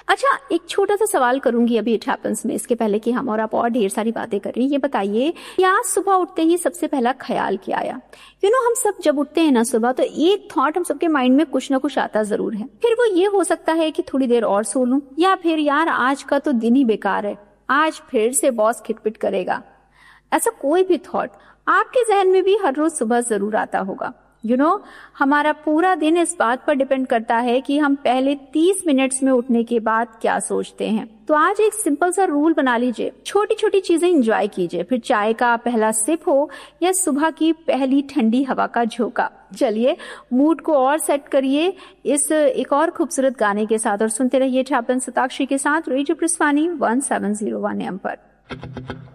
अच्छा, एक छोटा सा सवाल करूंगी अभी इट हैपेंस में, इसके पहले कि हम और आप और ढेर सारी बातें कर रही हैं। ये बताइए कि आज सुबह उठते ही सबसे पहला ख्याल क्या आया? हम सब जब उठते हैं ना सुबह, तो एक थॉट हम सबके माइंड में कुछ ना कुछ आता जरूर है। फिर वो ये हो सकता है कि थोड़ी देर और सो लूं, या फिर यार आज का तो दिन ही बेकार है, आज फिर से बॉस खिटपिट करेगा। ऐसा कोई भी थॉट आपके जहन में भी हर रोज सुबह जरूर आता होगा। हमारा पूरा दिन इस बात पर डिपेंड करता है कि हम पहले 30 मिनट्स में उठने के बाद क्या सोचते हैं। तो आज एक सिंपल सा रूल बना लीजिए, छोटी छोटी चीजें एंजॉय कीजिए, फिर चाय का पहला सिप हो या सुबह की पहली ठंडी हवा का झोंका। चलिए मूड को और सेट करिए इस एक और खूबसूरत गाने के साथ, और सुनते रहिए इट हैपेंस सताक्षी के साथ रेडियो प्रिस्वानी 1701 AM पर।